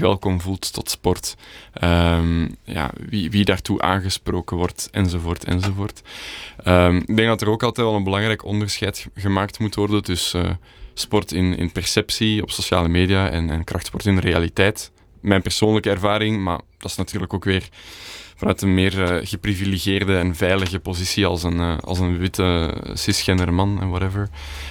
welkom voelt tot sport. Wie daartoe aangesproken wordt, enzovoort, enzovoort. Ik denk dat er ook altijd wel een belangrijk onderscheid gemaakt moet worden tussen sport in perceptie op sociale media en krachtsport in de realiteit. Mijn persoonlijke ervaring, maar dat is natuurlijk ook weer vanuit een meer geprivilegeerde en veilige positie als een witte cisgender man en whatever.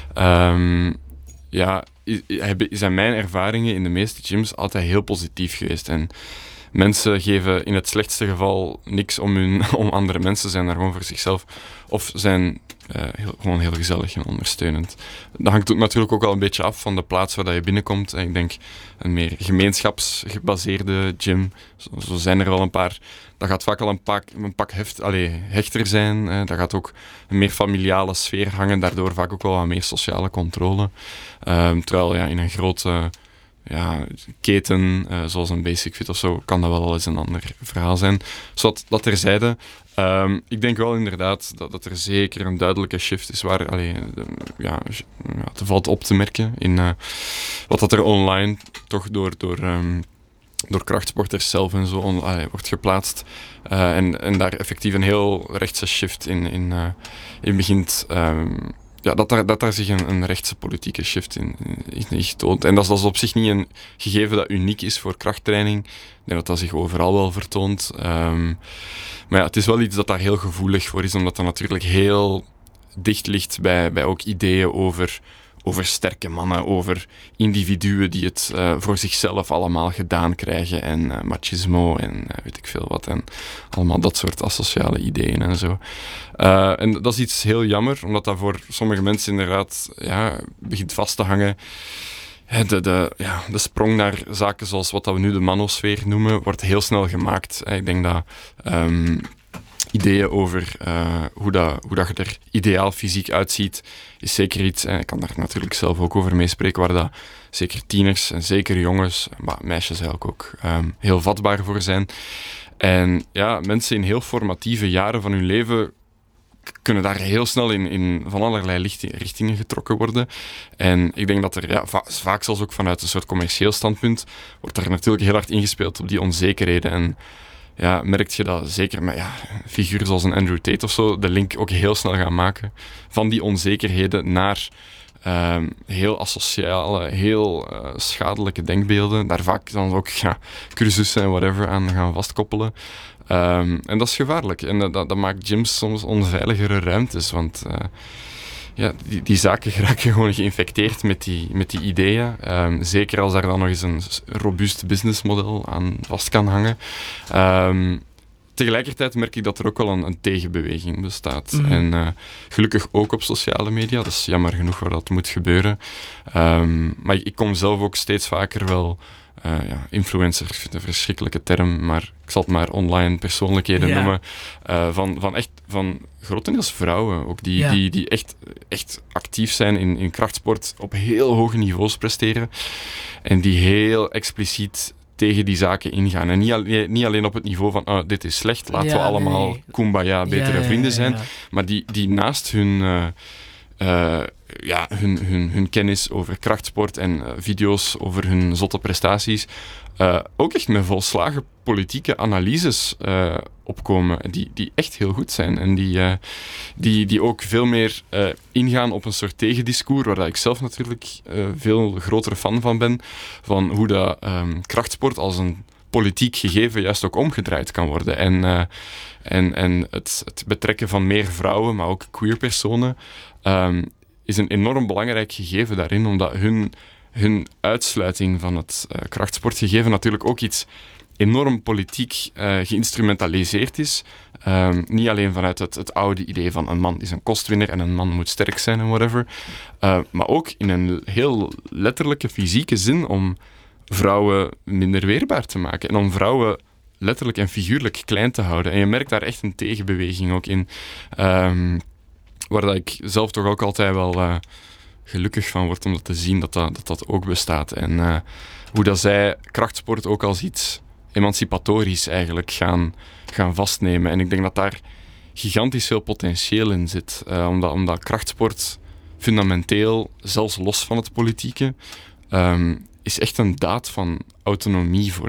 Zijn mijn ervaringen in de meeste gyms altijd heel positief geweest. En mensen geven in het slechtste geval niks om andere mensen, zijn daar gewoon voor zichzelf. Of zijn gewoon heel gezellig en ondersteunend. Dat hangt natuurlijk ook wel een beetje af van de plaats waar je binnenkomt. Ik denk een meer gemeenschapsgebaseerde gym. Zo zijn er wel een paar. Dat gaat vaak al een pak hechter zijn. Dat gaat ook een meer familiale sfeer hangen. Daardoor vaak ook wel wat meer sociale controle. Terwijl in een grote keten, zoals een Basic Fit of zo, kan dat wel eens een ander verhaal zijn. Zodat dat terzijde. Ik denk wel inderdaad dat er zeker een duidelijke shift is waar te valt op te merken in wat dat er online toch door krachtsporters zelf en zo wordt geplaatst. En daar effectief een heel rechtse shift in begint. Dat daar zich een rechtse politieke shift in getoond. En dat is op zich niet een gegeven dat uniek is voor krachttraining. Ik denk dat zich overal wel vertoont. Maar het is wel iets dat daar heel gevoelig voor is, omdat dat natuurlijk heel dicht ligt bij ook ideeën over sterke mannen, over individuen die het voor zichzelf allemaal gedaan krijgen en machismo en weet ik veel wat en allemaal dat soort asociale ideeën en zo. En dat is iets heel jammer, omdat dat voor sommige mensen inderdaad begint vast te hangen. De sprong naar zaken zoals wat we nu de manosfeer noemen, wordt heel snel gemaakt. Ik denk dat ideeën over hoe dat je er ideaal fysiek uitziet, is zeker iets, en ik kan daar natuurlijk zelf ook over meespreken, waar dat zeker tieners en zeker jongens, maar meisjes eigenlijk ook, heel vatbaar voor zijn. En mensen in heel formatieve jaren van hun leven kunnen daar heel snel in van allerlei richtingen getrokken worden. En ik denk dat er vaak zelfs ook vanuit een soort commercieel standpunt wordt daar natuurlijk heel hard ingespeeld op die onzekerheden. En merk je dat zeker met figuren zoals een Andrew Tate of zo, de link ook heel snel gaan maken van die onzekerheden naar heel asociale, heel schadelijke denkbeelden. Daar vaak dan ook cursussen en whatever aan gaan vastkoppelen. En dat is gevaarlijk. En dat maakt gyms soms onveiligere ruimtes, want die zaken geraken gewoon geïnfecteerd met die ideeën. Zeker als daar dan nog eens een robuust businessmodel aan vast kan hangen. Tegelijkertijd merk ik dat er ook wel een tegenbeweging bestaat. Mm-hmm. En gelukkig ook op sociale media. Dat is jammer genoeg waar dat moet gebeuren. Maar ik kom zelf ook steeds vaker wel influencer, ik vind het een verschrikkelijke term, maar ik zal het maar online persoonlijkheden noemen, van grotendeels vrouwen, ook die echt actief zijn in krachtsport, op heel hoge niveaus presteren en die heel expliciet tegen die zaken ingaan. En niet alleen op het niveau van dit is slecht, laten we allemaal kumbaya, betere vrienden zijn, maar die naast hun kennis over krachtsport en video's over hun zotte prestaties ook echt met volslagen politieke analyses opkomen die echt heel goed zijn en die ook veel meer ingaan op een soort tegendiscours, waar ik zelf natuurlijk veel grotere fan van ben, van hoe dat krachtsport als een politiek gegeven juist ook omgedraaid kan worden. En het betrekken van meer vrouwen, maar ook queer personen, is een enorm belangrijk gegeven daarin, omdat hun uitsluiting van het krachtsportgegeven natuurlijk ook iets enorm politiek geïnstrumentaliseerd is. Niet alleen vanuit het oude idee van een man is een kostwinner en een man moet sterk zijn en whatever, maar ook in een heel letterlijke fysieke zin om vrouwen minder weerbaar te maken en om vrouwen letterlijk en figuurlijk klein te houden. En je merkt daar echt een tegenbeweging ook in, waar dat ik zelf toch ook altijd wel gelukkig van word om dat te zien dat ook bestaat. En hoe dat zij krachtsport ook als iets emancipatorisch eigenlijk gaan vastnemen. En ik denk dat daar gigantisch veel potentieel in zit. Omdat krachtsport fundamenteel, zelfs los van het politieke, is echt een daad van autonomie voor